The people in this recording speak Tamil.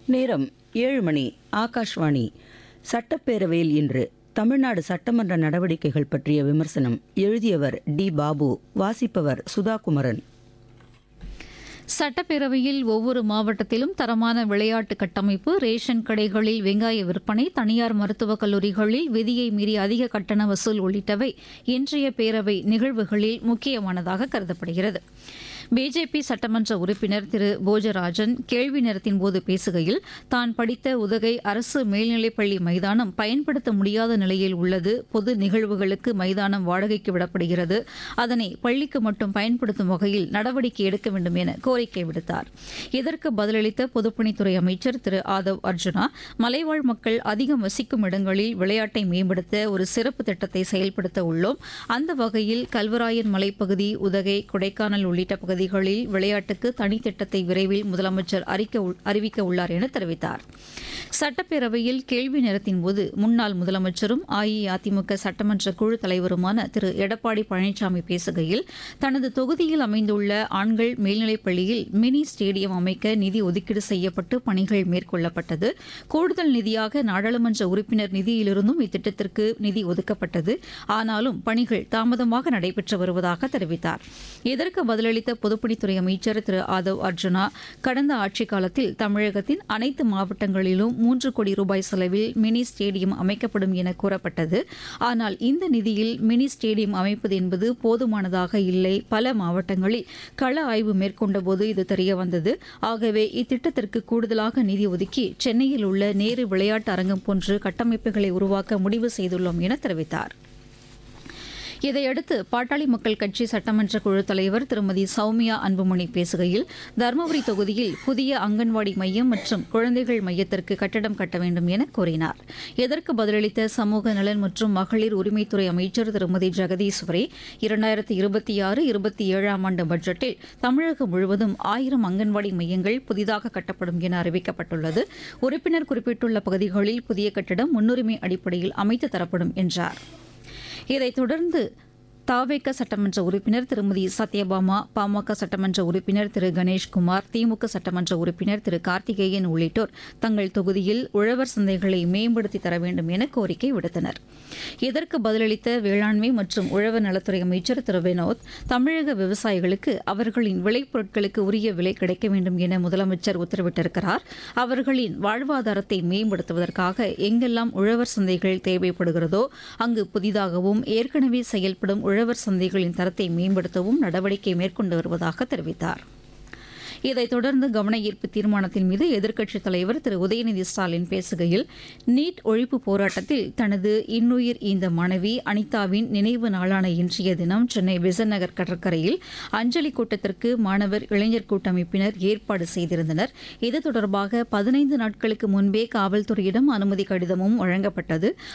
நேரம் 7 மணி. ஆகாஷ்வாணி. சட்டப்பேரவையில் இன்று தமிழ்நாடு சட்டமன்ற நடவடிக்கைகள் பற்றிய விமர்சனம். எழுதியவர் டி. பாபு. வாசிப்பவர் சுதாகுமரன். சட்டப்பேரவையில் ஒவ்வொரு மாவட்டத்திலும் தரமான விளையாட்டு கட்டமைப்பு, ரேஷன் கடைகளில் வெங்காய விற்பனை, தனியார் மருத்துவக் கல்லூரிகளில் விதியை மீறி அதிக கட்டண வசூல் உள்ளிட்டவை இன்றைய பேரவை நிகழ்வுகளில் முக்கியமானதாக கருதப்படுகிறது. பிஜேபி சட்டமன்ற உறுப்பினர் திரு போஜராஜன் கேள்வி நேரத்தின்போது பேசுகையில், தான் படித்த உதகை அரசு மேல்நிலைப்பள்ளி மைதானம் பயன்படுத்த முடியாத நிலையில் உள்ளது. பொது நிகழ்வுகளுக்கு மைதானம் வாடகைக்கு விடப்படுகிறது. அதனை பள்ளிக்கு மட்டும் பயன்படுத்தும் வகையில் நடவடிக்கை எடுக்க வேண்டும் என கோரிக்கை விடுத்தார். இதற்கு பதிலளித்த பொதுப்பணித்துறை அமைச்சர் திரு ஆதவ் அர்ஜுனா, மலைவாழ் மக்கள் அதிகம் வசிக்கும் இடங்களில் விளையாட்டை மேம்படுத்த ஒரு சிறப்பு திட்டத்தை செயல்படுத்த உள்ளோம். அந்த வகையில் கல்வராயன் மலைப்பகுதி, உதகை, கொடைக்கானல் உள்ளிட்ட பகுதிகளில் விளையாட்டுக்கு தனித்திட்டத்தை விரைவில் முதலமைச்சர் அறிவிக்க உள்ளார் என தெரிவித்தார். சட்டப்பேரவையில் கேள்வி நேரத்தின்போது முன்னாள் முதலமைச்சரும் அஇஅதிமுக சட்டமன்ற குழு தலைவருமான திரு எடப்பாடி பழனிசாமி பேசுகையில், தனது தொகுதியில் அமைந்துள்ள ஆண்கள் மேல்நிலைப் பள்ளியில் மினி ஸ்டேடியம் அமைக்க நிதி ஒதுக்கீடு செய்யப்பட்டு பணிகள் மேற்கொள்ளப்பட்டது. கூடுதல் நிதியாக நாடாளுமன்ற உறுப்பினர் நிதியிலிருந்தும் இத்திட்டத்திற்கு நிதி ஒதுக்கப்பட்டது. ஆனாலும் பணிகள் தாமதமாக நடைபெற்று வருவதாக தெரிவித்தார். இதற்கு பதிலளித்த பொதுப்பணித்துறை அமைச்சர் திரு ஆதவ் அர்ஜுனா, கடந்த ஆட்சிக் காலத்தில் தமிழகத்தின் அனைத்து மாவட்டங்களிலும் 3 கோடி ரூபாய் செலவில் மினி ஸ்டேடியம் அமைக்கப்படும் என கூறப்பட்டது. ஆனால் இந்த நிதியில் மினி ஸ்டேடியம் அமைப்பது என்பது போதுமானதாக இல்லை. பல மாவட்டங்களில் கள ஆய்வு மேற்கொண்டபோது இது தெரியவந்தது. ஆகவே இத்திட்டத்திற்கு கூடுதலாக நிதி ஒதுக்கி சென்னையில் உள்ள நேரு விளையாட்டு அரங்கம் போன்று கட்டமைப்புகளை உருவாக்க முடிவு செய்துள்ளோம் என தெரிவித்தார். இதையடுத்து பாட்டாளி மக்கள் கட்சி சட்டமன்ற குழு தலைவர் திருமதி சௌமியா அன்புமணி பேசுகையில், தருமபுரி தொகுதியில் புதிய அங்கன்வாடி மையம் மற்றும் குழந்தைகள் மையத்திற்கு கட்டடம் கட்ட வேண்டும் என கூறினார். இதற்கு பதிலளித்த சமூக நலன் மற்றும் மகளிர் உரிமைத்துறை அமைச்சர் திருமதி ஜெகதீஸ்வரி, 2026-27 ஆண்டு பட்ஜெட்டில் தமிழகம் முழுவதும் 1000 அங்கன்வாடி மையங்கள் புதிதாக கட்டப்படும் என அறிவிக்கப்பட்டுள்ளது. உறுப்பினர் குறிப்பிட்டுள்ள பகுதிகளில் புதிய கட்டடம் முன்னுரிமை அடிப்படையில் அமைத்து தரப்படும் என்றார். இதைத் தொடர்ந்து தாவேக சட்டமன்ற உறுப்பினர் திருமதி சத்யபாமா, பாமக சட்டமன்ற உறுப்பினர் திரு கணேஷ்குமார், திமுக சட்டமன்ற உறுப்பினர் திரு கார்த்திகேயன் உள்ளிட்டோர் தங்கள் தொகுதியில் உழவர் சந்தைகளை மேம்படுத்தி தர வேண்டும் என கோரிக்கை விடுத்தனர். இதற்கு பதிலளித்த வேளாண்மை மற்றும் உழவர் நலத்துறை அமைச்சர் திரு வினோத், தமிழக விவசாயிகளுக்கு அவர்களின் விளைபொருட்களுக்கு உரிய விலை கிடைக்க வேண்டும் என முதலமைச்சர் உத்தரவிட்டிருக்கிறார். அவர்களின் வாழ்வாதாரத்தை மேம்படுத்துவதற்காக எங்கெல்லாம் உழவர் சந்தைகள் தேவைப்படுகிறதோ அங்கு புதிதாகவும் ஏற்கனவே செயல்படும் உழவர் சந்தைகளின் தரத்தை மேம்படுத்தவும் நடவடிக்கை மேற்கொண்டு வருவதாக தெரிவித்தார். இதைத் தொடர்ந்து கவன ஈர்ப்பு தீர்மானத்தின் மீது எதிர்க்கட்சித் தலைவர் திரு உதயநிதி ஸ்டாலின் பேசுகையில், நீட் ஒழிப்பு போராட்டத்தில் தனது இன்னுயிர் ஈந்த மாணவி அனிதாவின் நினைவு நாளான இன்றைய தினம் சென்னை பெசன்ட் நகர் கடற்கரையில் அஞ்சலி கூட்டத்திற்கு மாணவர் இளைஞர் கூட்டமைப்பினர் ஏற்பாடு செய்திருந்தனர். இது தொடர்பாக 15 நாட்களுக்கு முன்பே காவல்துறையிடம் அனுமதி கடிதமும் வழங்கப்பட்டது.